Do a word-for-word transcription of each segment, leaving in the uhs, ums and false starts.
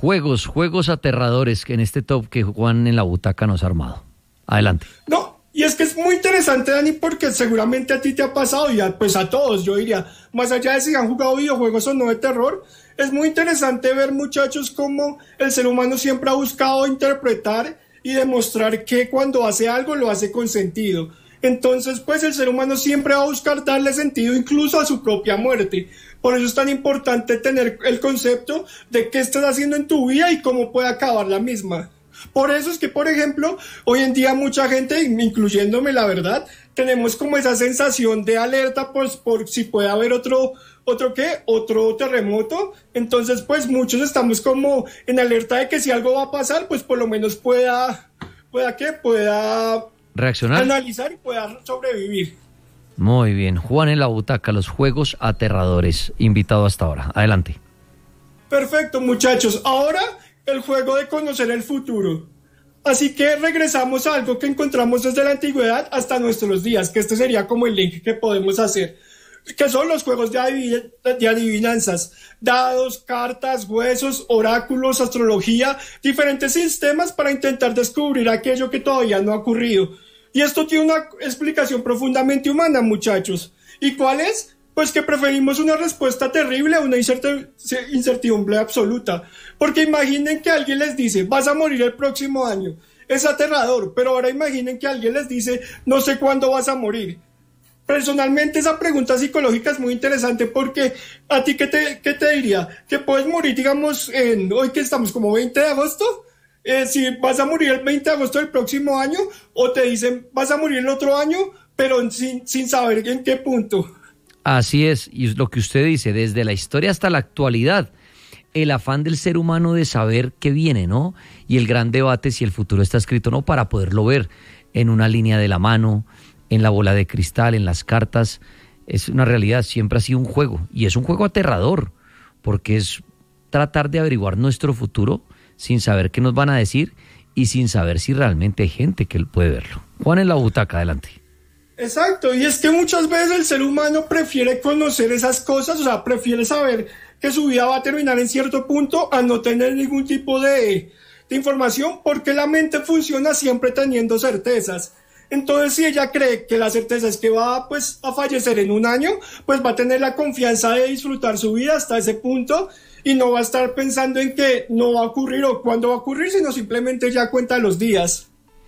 Juegos, juegos aterradores que en este top que Juan en la butaca nos ha armado. Adelante. No, y es que es muy interesante, Dani, porque seguramente a ti te ha pasado y a, pues a todos, yo diría, más allá de si han jugado videojuegos o no de terror, es muy interesante ver, muchachos, cómo el ser humano siempre ha buscado interpretar y demostrar que cuando hace algo lo hace con sentido. Entonces, pues el ser humano siempre va a buscar darle sentido incluso a su propia muerte. Por eso es tan importante tener el concepto de qué estás haciendo en tu vida y cómo puede acabar la misma. Por eso es que, por ejemplo, hoy en día mucha gente, incluyéndome la verdad, tenemos como esa sensación de alerta pues, por si puede haber otro, otro qué, otro terremoto. Entonces, pues muchos estamos como en alerta de que si algo va a pasar, pues por lo menos pueda, pueda qué, pueda reaccionar, analizar y pueda sobrevivir. Muy bien. Juan en la butaca, los juegos aterradores, invitado hasta ahora. Adelante. Perfecto, muchachos. Ahora el juego de conocer el futuro. Así que regresamos a algo que encontramos desde la antigüedad hasta nuestros días, que este sería como el link que podemos hacer, que son los juegos de, adivin- de adivinanzas, dados, cartas, huesos, oráculos, astrología, diferentes sistemas para intentar descubrir aquello que todavía no ha ocurrido. Y esto tiene una explicación profundamente humana, muchachos. ¿Y cuál es? Pues que preferimos una respuesta terrible a una incertidumbre absoluta. Porque imaginen que alguien les dice, vas a morir el próximo año. Es aterrador, pero ahora imaginen que alguien les dice, no sé cuándo vas a morir. Personalmente esa pregunta psicológica es muy interesante porque a ti, ¿qué te, qué te diría? Que puedes morir, digamos, en hoy que estamos como veinte de agosto, eh, si vas a morir el veinte de agosto del próximo año, o te dicen, vas a morir el otro año, pero sin, sin saber en qué punto. Así es, y es lo que usted dice, desde la historia hasta la actualidad, el afán del ser humano de saber qué viene, ¿no? Y el gran debate si el futuro está escrito o no para poderlo ver en una línea de la mano, en la bola de cristal, en las cartas. Es una realidad, siempre ha sido un juego, y es un juego aterrador, porque es tratar de averiguar nuestro futuro sin saber qué nos van a decir y sin saber si realmente hay gente que puede verlo. Juan en la butaca, adelante. Exacto, y es que muchas veces el ser humano prefiere conocer esas cosas, o sea, prefiere saber que su vida va a terminar en cierto punto a no tener ningún tipo de, de información, porque la mente funciona siempre teniendo certezas. Entonces, si ella cree que la certeza es que va pues, a fallecer en un año, pues va a tener la confianza de disfrutar su vida hasta ese punto y no va a estar pensando en que no va a ocurrir o cuándo va a ocurrir, sino simplemente ya cuenta los días.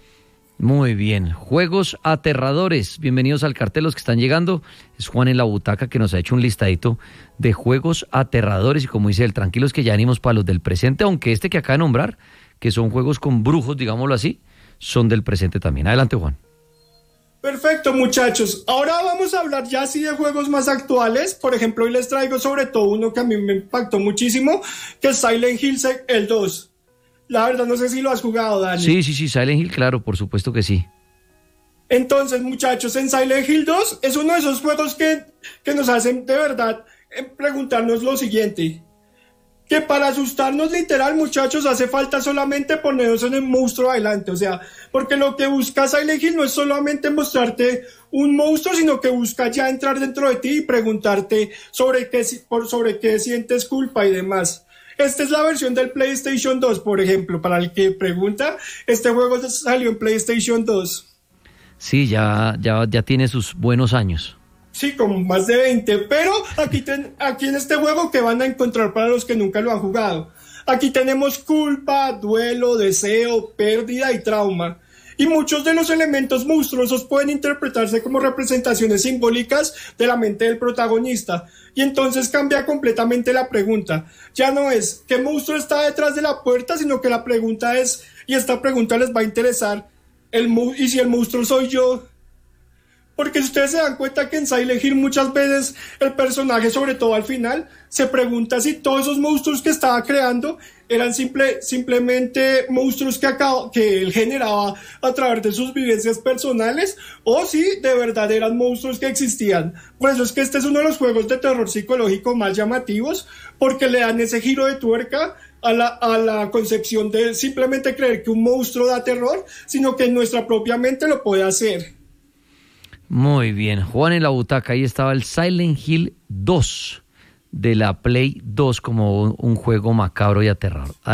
Muy bien, juegos aterradores. Bienvenidos al cartel, los que están llegando. Es Juan en la butaca que nos ha hecho un listadito de juegos aterradores y como dice él, tranquilos que ya venimos para los del presente, aunque este que acaba de nombrar, que son juegos con brujos, digámoslo así, son del presente también. Adelante, Juan. Perfecto, muchachos. Ahora vamos a hablar ya así de juegos más actuales. Por ejemplo, hoy les traigo sobre todo uno que a mí me impactó muchísimo, que es Silent Hill el dos. La verdad no sé si lo has jugado, Dani. Sí, sí, sí, Silent Hill, claro, por supuesto que sí. Entonces, muchachos, en Silent Hill dos es uno de esos juegos que, que nos hacen de verdad preguntarnos lo siguiente. Que para asustarnos literal, muchachos, hace falta solamente ponernos en el monstruo adelante. O sea, porque lo que busca Silent Hill no es solamente mostrarte un monstruo, sino que busca ya entrar dentro de ti y preguntarte sobre qué, por, sobre qué sientes culpa y demás. Esta es la versión del PlayStation dos, por ejemplo, para el que pregunta, este juego salió en PlayStation dos. Sí, ya, ya, ya tiene sus buenos años. Sí, como más de veinte, pero aquí, ten, aquí en este juego que van a encontrar para los que nunca lo han jugado. Aquí tenemos culpa, duelo, deseo, pérdida y trauma. Y muchos de los elementos monstruosos pueden interpretarse como representaciones simbólicas de la mente del protagonista. Y entonces cambia completamente la pregunta. Ya no es ¿qué monstruo está detrás de la puerta? Sino que la pregunta es, y esta pregunta les va a interesar, el, ¿y si el monstruo soy yo? Porque si ustedes se dan cuenta que en Silent Hill muchas veces el personaje, sobre todo al final, se pregunta si todos esos monstruos que estaba creando eran simple, simplemente monstruos que, acabó, que él generaba a través de sus vivencias personales o si de verdad eran monstruos que existían. Por eso es que este es uno de los juegos de terror psicológico más llamativos, porque le dan ese giro de tuerca a la, a la concepción de simplemente creer que un monstruo da terror, sino que nuestra propia mente lo puede hacer. Muy bien, Juan en la butaca, ahí estaba el Silent Hill dos de la Play dos como un, un juego macabro y aterrador.